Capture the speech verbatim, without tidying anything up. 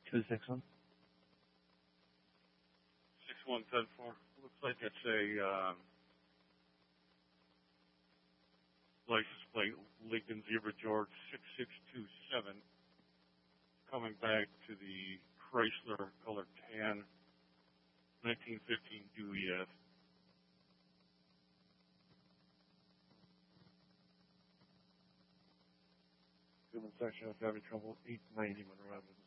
Two six one. Six one ten four. Looks like it's a um, license plate Lincoln Zebra George six six two seven. Coming back to the Chrysler color tan nineteen fifteen Dewey F. Human section of driving trouble eight ninety Monroe Avenue.